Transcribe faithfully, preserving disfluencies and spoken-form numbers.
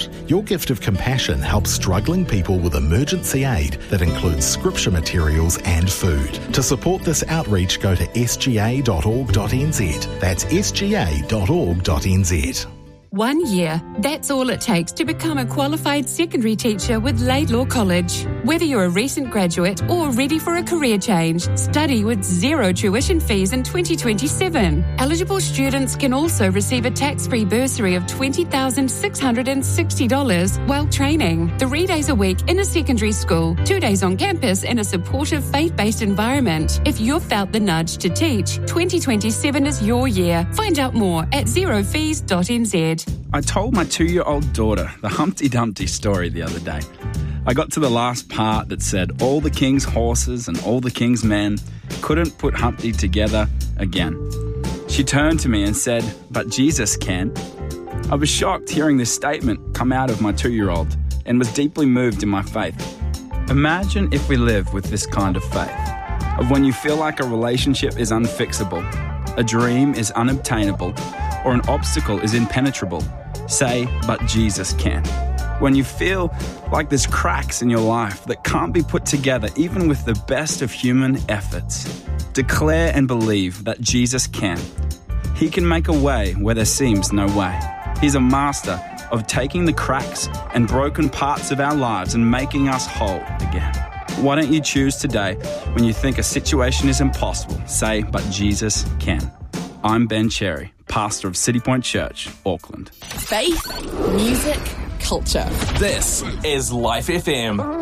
support. Your gift of compassion helps struggling people with emergency aid that includes scripture materials and food. To support this outreach, go to s g a dot org dot n z. That's s g a dot org dot n z. One year, that's all it takes to become a qualified secondary teacher with Laidlaw College. Whether you're a recent graduate or ready for a career change, study with zero tuition fees in twenty twenty-seven. Eligible students can also receive a tax-free bursary of twenty thousand six hundred sixty dollars while training. Three days a week in a secondary school, two days on campus in a supportive faith-based environment. If you've felt the nudge to teach, twenty twenty-seven is your year. Find out more at zero fees dot n z. I told my two-year-old daughter the Humpty Dumpty story the other day. I got to the last part that said all the king's horses and all the king's men couldn't put Humpty together again. She turned to me and said, "But Jesus can." I was shocked hearing this statement come out of my two-year-old and was deeply moved in my faith. Imagine if we live with this kind of faith, of when you feel like a relationship is unfixable, a dream is unobtainable, or an obstacle is impenetrable. Say, "But Jesus can." When you feel like there's cracks in your life that can't be put together even with the best of human efforts, declare and believe that Jesus can. He can make a way where there seems no way. He's a master of taking the cracks and broken parts of our lives and making us whole again. Why don't you choose today, when you think a situation is impossible, say, "But Jesus can." I'm Ben Cherry, pastor of City Point Church, Auckland. Faith, music, culture. This is Life F M.